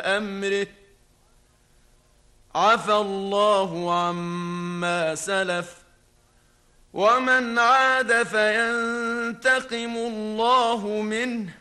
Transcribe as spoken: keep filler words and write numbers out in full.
أمره عفى الله عما سلف ومن عاد فينتقم الله منه